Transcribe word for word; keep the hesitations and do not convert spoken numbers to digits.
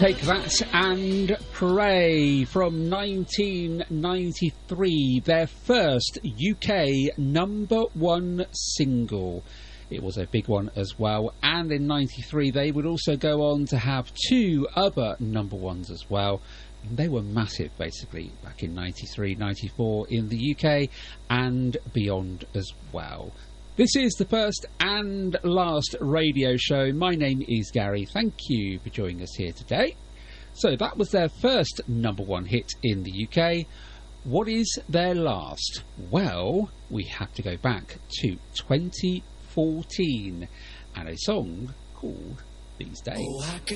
Take That and Pray from nineteen ninety-three, their first U K number one single. It was a big one as well, and in ninety-three they would also go on to have two other number ones as well. And they were massive basically back in ninety-three, ninety-four in the U K and beyond as well. This is the first and last radio show. My name is Gary. Thank you for joining us here today. So that was their first number one hit in the U K. What is their last? Well, we have to go back to twenty fourteen and a song called These Days. Oh,